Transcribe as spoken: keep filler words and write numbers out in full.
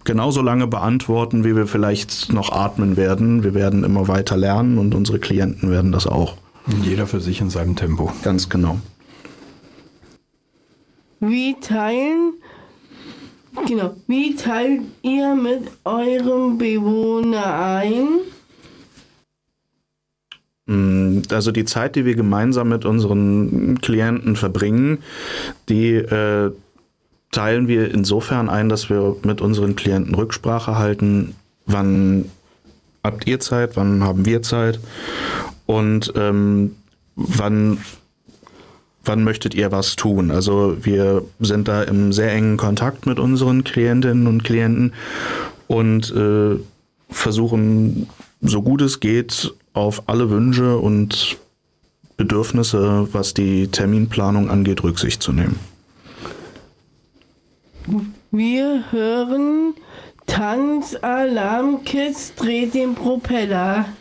genauso lange beantworten, wie wir vielleicht noch atmen werden. Wir werden immer weiter lernen und unsere Klienten werden das auch. Jeder für sich in seinem Tempo. Ganz genau. Wie teilen, genau, wie teilt ihr mit eurem Bewohner ein? Also die Zeit, die wir gemeinsam mit unseren Klienten verbringen, die äh, teilen wir insofern ein, dass wir mit unseren Klienten Rücksprache halten, wann habt ihr Zeit, wann haben wir Zeit und ähm, wann, wann möchtet ihr was tun. Also wir sind da im sehr engen Kontakt mit unseren Klientinnen und Klienten und äh, versuchen, so gut es geht, auf alle Wünsche und Bedürfnisse, was die Terminplanung angeht, Rücksicht zu nehmen. Wir hören Tanzalarm Kids dreht den Propeller.